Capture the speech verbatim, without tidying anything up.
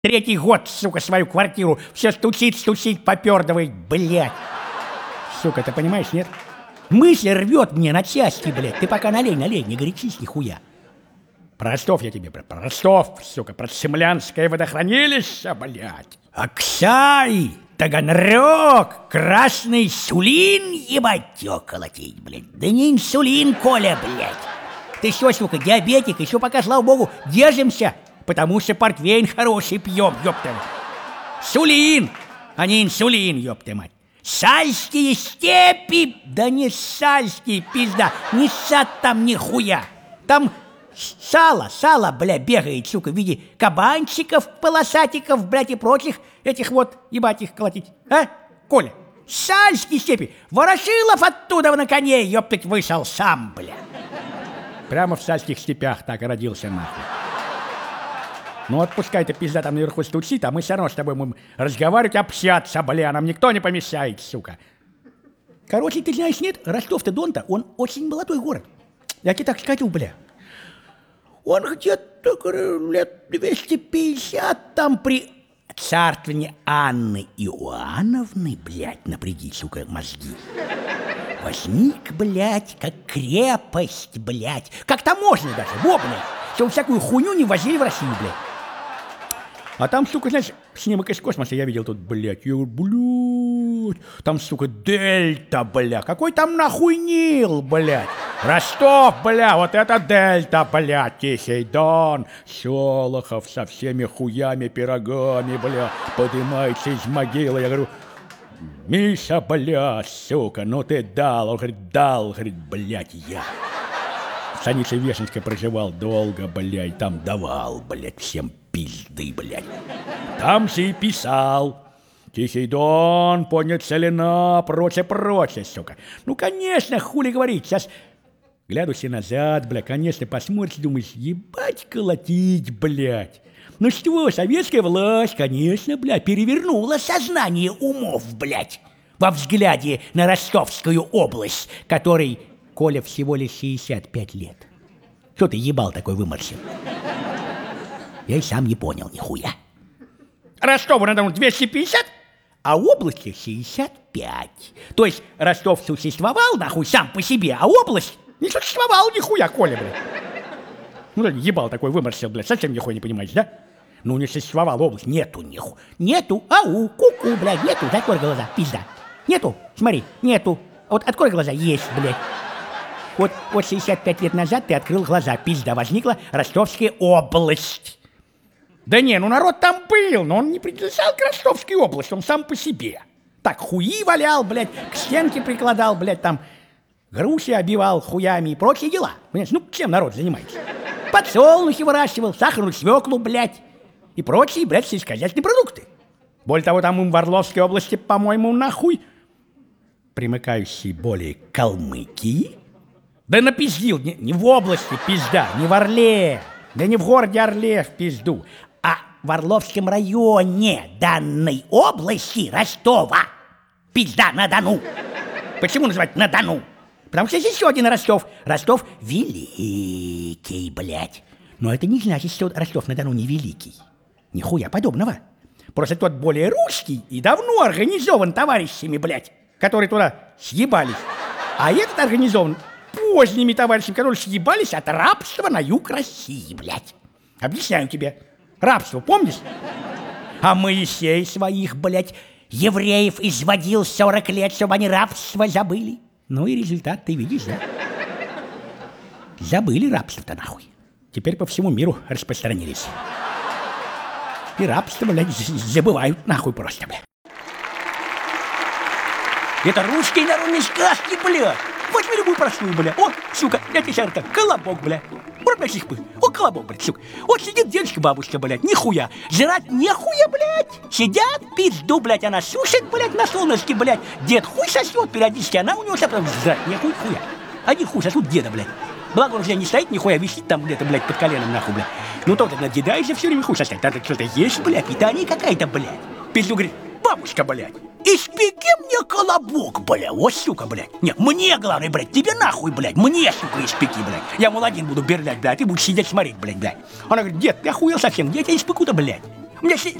Третий год, сука, свою квартиру все стучит, стучит, попердывает, блядь. Сука, ты понимаешь, нет? Мысль рвет мне на части, блядь. Ты пока налей, налей, не горячись нихуя. Про Ростов я тебе, про, про Ростов, сука, про Цемлянское водохранилище, блядь. Аксай, Таганрог, Красный Сулин, ебать, тё колотить, блядь. Да не инсулин, Коля, блядь. Ты что, сука, диабетик, еще пока, слава богу, держимся, потому что портвейн хороший пьем, ёпта. Сулин, а не инсулин, ёпта мать. Сальские степи, да не сальские, пизда, не сад там нихуя. Там сало, сало, бля, бегает, сука, в виде кабанчиков, полосатиков, блядь, и прочих этих вот, ебать их колотить. А, Коля, сальские степи, Ворошилов оттуда на коне, ёптать, вышел сам, бля. Прямо в сальских степях так и родился, нахуй. Ну вот пускай ты, пизда, там наверху стучит, а мы все равно с тобой будем разговаривать, общаться, бля, нам никто не помешает, сука. Короче, ты знаешь, нет, Ростов-то Дон-то, он очень молодой город. Я тебе так скажу, бля. Он где-то лет двести пятьдесят там при царствовании Анны Иоанновны, блядь, напряги, сука, мозги. Возник, блядь, как крепость, блядь. Как таможня даже, во, блядь. Чтобы всякую хуйню не возили в Россию, блядь. А там, сука, знаешь, снимок из космоса я видел тут, блядь. Я говорю, блядь, там, сука, дельта, бля. Какой там нахуй Нил, блядь. Ростов, бля, вот это дельта, блядь. Тихий Дон, Шолохов со всеми хуями, пирогами, бля. Поднимается из могилы. Я говорю, Миша, бля, сука, ну ты дал. Он говорит, дал, говорит, блядь, я. В станице Вешенской проживал долго, блядь, там давал, блядь, всем пизды, блядь. Там же и писал. Тихий Дон, поднят целина, прочее, прочее, сука. Ну, конечно, хули говорить, сейчас глядусь и назад, бля, конечно, посмотришь, думаешь, ебать колотить, блядь. Ну что, советская власть, конечно, блядь, перевернула сознание умов, блядь, во взгляде на Ростовскую область, которой Коля всего лишь шестьдесят пять лет. Что ты ебал такой выморщил? Я и сам не понял нихуя. Ростову-на-Дону двести пятьдесят, а области шестьдесят пять. То есть Ростов существовал, нахуй, сам по себе, а область не существовала нихуя, Коля, блядь. Ну, ебал такой выморщил, блядь, совсем нихуя не понимаешь, да? Ну, не существовала область, нету ниху. Нету, ау, ку-ку, блядь, нету, закрой глаза, пизда. Нету, смотри, нету. Вот открой глаза, есть, блядь. Вот, вот шестьдесят пять лет назад ты открыл глаза, пизда, возникла Ростовская область. Да не, ну народ там был, но он не принадлежал к Ростовской области, он сам по себе. Так, хуи валял, блядь, к стенке прикладал, блядь, там, груши обивал хуями и прочие дела. Понимаешь, ну, чем народ занимается? Подсолнухи выращивал, сахарную свеклу, блядь, и прочие, блядь, сельскохозяйственные продукты. Более того, там в Орловской области, по-моему, нахуй, примыкающий более к Калмыкии. Да напиздил, не, не в области, пизда, не в Орле, да не в городе Орле в пизду, а в Орловском районе данной области Ростова. Пизда, на Дону. Почему называть на Дону? Потому что здесь еще один Ростов. Ростов великий, блядь. Но это не значит, что Ростов-на-Дону не великий. Нихуя подобного. Просто тот более русский и давно организован товарищами, блядь, которые туда съебались. А этот организован поздними товарищами, которые съебались от рабства на юг России, блядь. Объясняю тебе. Рабство, помнишь? А Моисей своих, блядь, евреев изводил сорок лет, чтобы они рабство забыли. Ну и результат ты видишь, да? Забыли рабство-то нахуй. Теперь по всему миру распространились. И рабство, блядь, забывают нахуй просто, блядь. Это русские народные сказки, блядь. Возьми любую простую, бля. О, сука, я тебе сейчас как колобок, бля. Вот, блядь, их пыль. О, колобок, блядь, сука. Вот сидит дедушка-бабушка, блядь, нихуя. Жрать нехуя, блядь. Сидят, пизду, блядь, она сушит, блядь, на солнышке, блядь. Дед хуй сосет периодически, она у него вся прям жрать нехуй, хуя. Один хуй сосут деда, блядь. Благо он уже не стоит, нихуя, висит там где-то, блядь, под коленом, нахуй, блядь. Ну, только на деда и все время хуй сосать. Надо что-то есть, блядь, питание какая-то, блядь. Пизду, говорит, бабушка, блядь, испеки мне колобок, бля, вот, сука, блядь. Нет, мне, главное, блядь, тебе нахуй, блядь, мне, сука, испеки, блядь. Я, мол, один буду берлять, блядь, ты будешь сидеть смотреть, блядь, блядь. Она говорит, дед, ты охуел совсем, где я тебя испеку-то, блядь? У меня се-